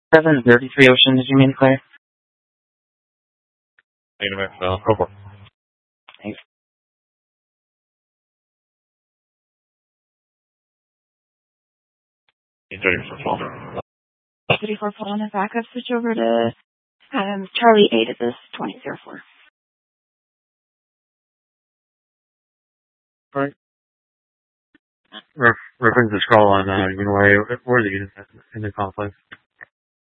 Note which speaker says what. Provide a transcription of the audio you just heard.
Speaker 1: 733 Ocean, did you mean to clear?
Speaker 2: Negative, go for it.
Speaker 1: Thanks.
Speaker 2: $34.
Speaker 3: 34, put on a backup, switch over to Charlie 8 at this 2004.
Speaker 4: Alright. Reference the scroll on Unaway. Where are the units in the complex?